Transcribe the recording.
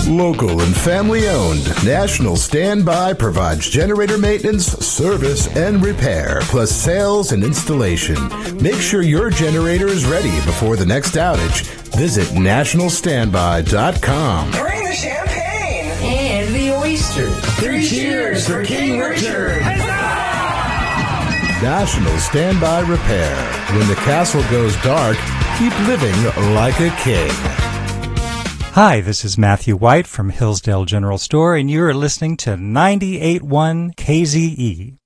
Local and family-owned, National Standby provides generator maintenance, service, and repair, plus sales and installation. Make sure your generator is ready before the next outage. Visit nationalstandby.com. Bring the champagne and the oysters. 3 cheers for King Richard. National Standby Repair. When the castle goes dark, keep living like a king. Hi, this is Matthew White from Hillsdale General Store, and you're listening to 98.1 KZE.